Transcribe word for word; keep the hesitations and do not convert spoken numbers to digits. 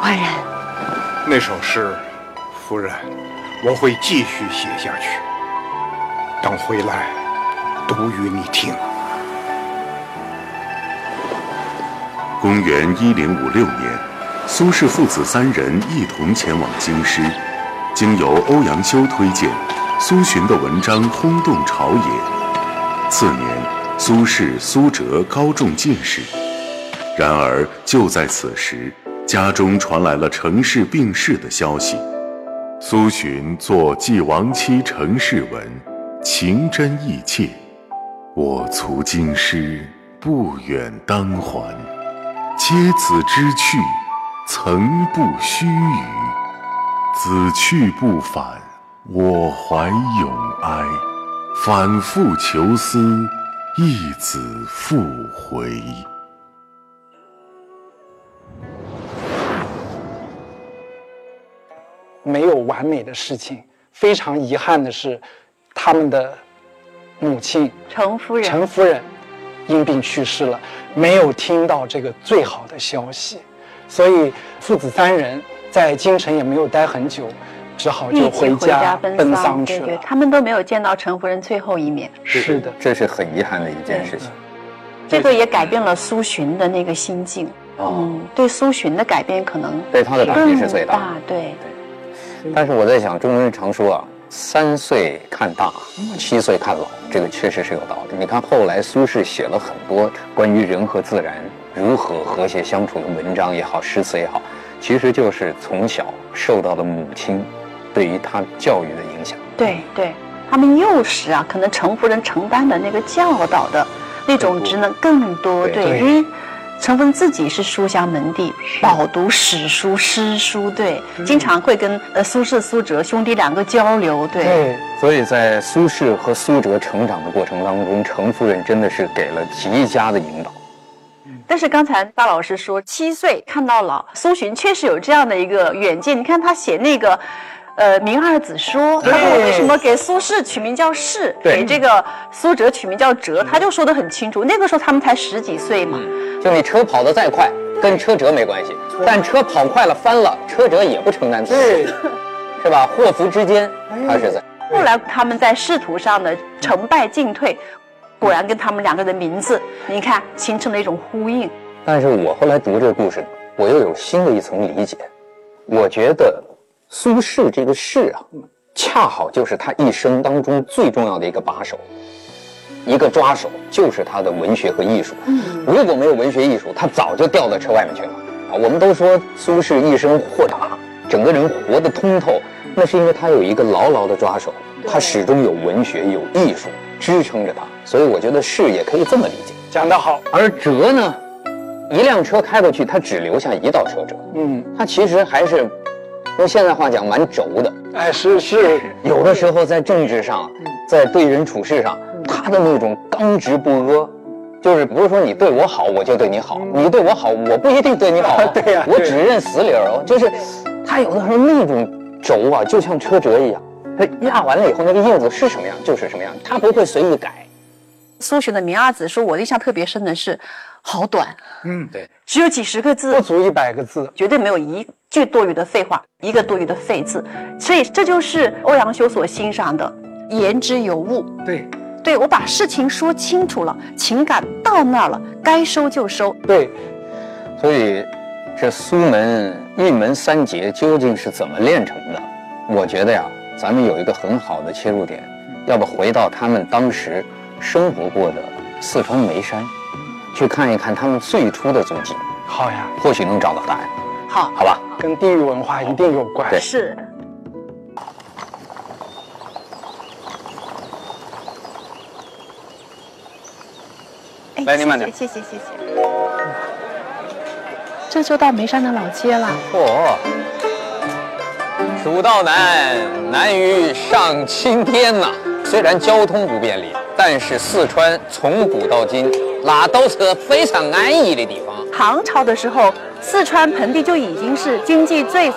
焕然， 那首诗，夫人，我会继续写下去，等回来读与你听。 公元一零五六年，苏轼父子三人一同前往京师，经由欧阳修推荐，苏洵的文章轰动朝野。次年，苏轼、苏辙高中进士。然而就在此时，家中传来了程氏病逝的消息。苏洵作祭亡妻程氏文，情真意切。我卒京师，不远当还。皆子之去，曾不须臾。子去不返，我怀永哀。反复求思，一子复回。 没有完美的事情，非常遗憾的是，他们的母亲程夫人， 程夫人因病去世了，没有听到这个最好的消息，所以父子三人在京城也没有待很久，只好就回家奔丧去了。 对对，他们都没有见到程夫人最后一面。 是的， 这是很遗憾的一件事情。 这个也改变了苏洵的那个心境。哦、嗯，对苏洵的改变可能对他的打击是最大的。 对对。 但是我在想，中国人常说啊，三岁看大，七岁看老，这个确实是有道理。你看后来苏轼写了很多关于人和自然如何和谐相处的文章也好，诗词也好，其实就是从小受到了母亲对于他教育的影响。 对对，他们幼时啊，可能程夫人承担的那个教导的那种职能更多。对，对，因为程夫人自己是书香门第，饱读史书、诗书，对，嗯、经常会跟呃苏轼、苏辙兄弟两个交流，对。 对，所以在苏轼和苏辙成长的过程当中，程夫人真的是给了极佳的引导。 但是刚才巴老师说七岁看到老，苏洵确实有这样的一个远见。你看他写那个。呃，明二子说，他说为什么给苏轼取名叫轼，给这个苏辙取名叫辙，他就说得很清楚。那个时候他们才十几岁嘛， 嗯、就你车跑得再快，跟车辙没关系，但车跑快了翻了，车辙也不承担责任，是吧？祸福之间，他是在。 后来他们在仕途上的成败进退，果然跟他们两个的名字，你看形成了一种呼应。 但是我后来读这个故事，我又有新的一层理解，我觉得。苏轼这个轼啊，恰好就是他一生当中最重要的一个把手，一个抓手，就是他的文学和艺术。如果没有文学艺术，他早就掉到车外面去了啊！我们都说苏轼一生豁达，整个人活得通透，那是因为他有一个牢牢的抓手，他始终有文学、有艺术支撑着他。所以我觉得轼也可以这么理解。 讲得好。 而辙呢，一辆车开过去，他只留下一道车辙。嗯，他其实还是。用现在话讲，蛮轴的。 哎，是是， 有的时候在政治上，在对人处事上，他的那种刚直不阿，就是不是说你对我好我就对你好，你对我好我不一定对你好， 对呀， 我只认死理儿。就是他有的时候那种轴啊，就像车辙一样，他压完了以后，那个印子是什么样就是什么样，他不会随意改。 苏洵的《明二子》说，我印象特别深的是，好短， 嗯， 对， 只有几十个字， 不足一百个字， 绝对没有一句多余的废话，一个多余的废字，所以这就是欧阳修所欣赏的言之有物。 对， 对我把事情说清楚了，情感到那儿了，该收就收。 对， 所以这苏门一门三杰究竟是怎么炼成的？我觉得呀，咱们有一个很好的切入点，要不回到他们当时生活过的四川眉山，去看一看他们最初的足迹。 好呀， 或许能找到答案。 好， 好吧， 跟地域文化一定有关。 对， 是。 来，您慢点。 谢谢谢谢。这就到眉山的老街了。 嚯！蜀道难，难于上青天呐。虽然交通不便利，但是四川从古到今拉斗车非常安逸的地方。 唐朝的时候，四川盆地就已经是经济最